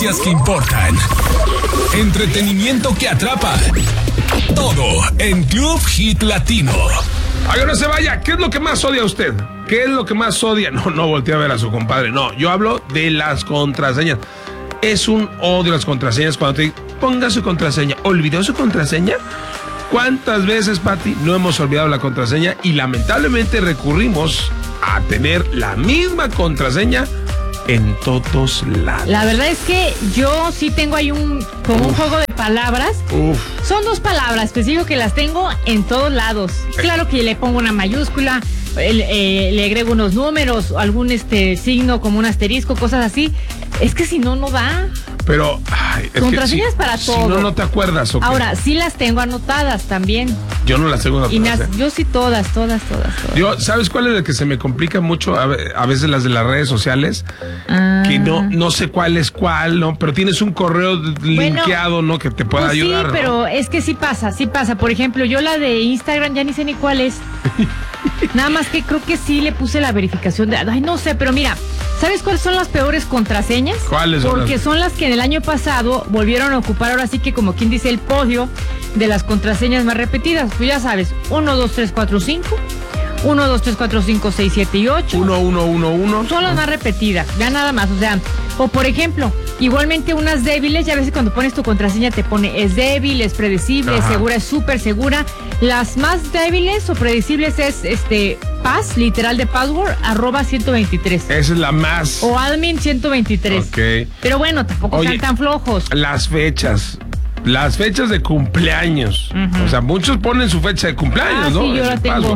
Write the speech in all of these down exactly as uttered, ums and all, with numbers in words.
Que importan. Entretenimiento que atrapa. Todo en Club Hit Latino. Oiga, no se vaya. ¿Qué es lo que más odia usted? ¿Qué es lo que más odia? No, no voltee a ver a su compadre. No, yo hablo de las contraseñas. Es un odio las contraseñas cuando te digo, ponga su contraseña. ¿Olvidó su contraseña? ¿Cuántas veces, Pati, no hemos olvidado la contraseña y lamentablemente recurrimos a tener la misma contraseña en todos lados? La verdad es que yo sí tengo ahí un como Uf. un juego de palabras. Uf. Son dos palabras, pues digo que las tengo en todos lados. Claro que le pongo una mayúscula, el, eh, le agrego unos números, algún este signo como un asterisco, cosas así. Es que si no, no da. Pero, ay, es contraseñas que si, para todo. Si no, no te acuerdas. ¿O qué? Ahora, sí las tengo anotadas también. Yo no las tengo anotadas. Y me, yo sí todas, todas, todas, todas. Yo, ¿sabes cuál es el que se me complica mucho? A, a veces las de las redes sociales. Ah. Que no, no sé cuál es cuál, ¿no? Pero tienes un correo linkeado, bueno, ¿no? Que te pueda pues ayudar. Sí, pero ¿no? es que sí pasa, sí pasa. Por ejemplo, yo la de Instagram ya ni sé ni cuál es. Nada más que creo que sí le puse la verificación de... Ay, no sé, pero mira, ¿sabes cuáles son las peores contraseñas? ¿Cuáles son? Porque las... son las que en el año pasado volvieron a ocupar, ahora sí que como quien dice, el podio de las contraseñas más repetidas. Pues ya sabes, uno, dos, tres, cuatro, cinco, uno, dos, tres, cuatro, cinco, seis, siete y ocho. uno, uno, uno, uno. Son las más repetidas, ya nada más, o sea... O por ejemplo, igualmente unas débiles, ya ves que cuando pones tu contraseña te pone es débil, es predecible, Ajá. es segura, es súper segura. Las más débiles o predecibles es este pass, literal de password, arroba ciento veintitrés. Esa es la más. O admin ciento veintitrés. Ok. Pero bueno, tampoco Oye, están tan flojos. Las fechas. Las fechas de cumpleaños. Uh-huh. O sea, muchos ponen su fecha de cumpleaños, ah, ¿no? Sí, yo es la tengo.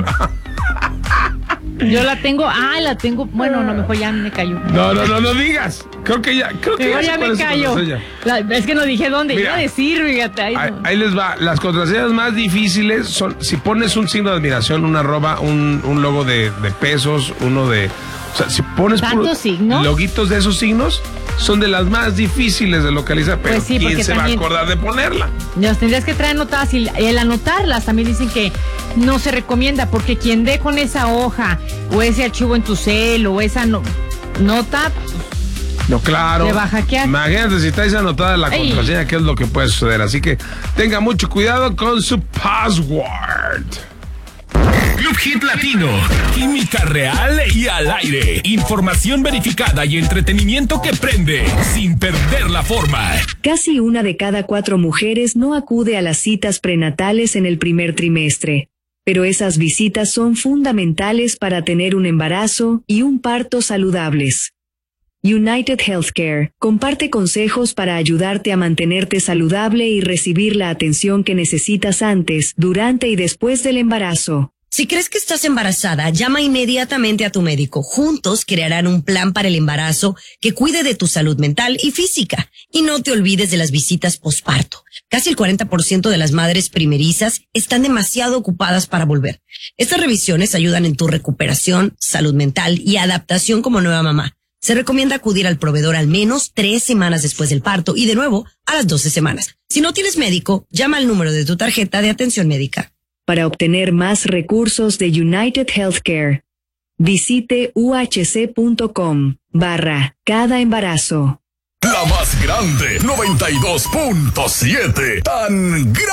Yo la tengo, ah, la tengo, bueno, no, mejor ya me cayó. No, no, no, no digas. Creo que ya, creo que mejor ya, ya me callo. La, es que no dije dónde, Mira, iba a decir, fíjate. Ahí, ahí, no. ahí les va, las contraseñas más difíciles son, si pones un signo de admiración, una arroba, un, un logo de, de pesos, uno de... O sea, si pones ¿Tantos signos? Loguitos de esos signos, son de las más difíciles de localizar, pero pues sí, ¿quién se también, va a acordar de ponerla? Las tendrías que traer anotadas y el anotarlas también dicen que no se recomienda, porque quien dé con esa hoja o ese archivo en tu cel o esa no, nota... No, claro. Te va a hackear. Imagínate si estáis anotada la Ey. contraseña, qué es lo que puede suceder. Así que tenga mucho cuidado con su password. Club Hit Latino, química real y al aire, información verificada y entretenimiento que prende sin perder la forma. Casi una de cada cuatro mujeres no acude a las citas prenatales en el primer trimestre, pero esas visitas son fundamentales para tener un embarazo y un parto saludables. United Healthcare comparte consejos para ayudarte a mantenerte saludable y recibir la atención que necesitas antes, durante y después del embarazo. Si crees que estás embarazada, llama inmediatamente a tu médico. Juntos crearán un plan para el embarazo que cuide de tu salud mental y física. Y no te olvides de las visitas posparto. Casi el cuarenta por ciento de las madres primerizas están demasiado ocupadas para volver. Estas revisiones ayudan en tu recuperación, salud mental y adaptación como nueva mamá. Se recomienda acudir al proveedor al menos tres semanas después del parto y de nuevo a las doce semanas. Si no tienes médico, llama al número de tu tarjeta de atención médica. Para obtener más recursos de United Healthcare, visite uhc.com barra cada embarazo. La más grande, noventa y dos punto siete. Tan grande.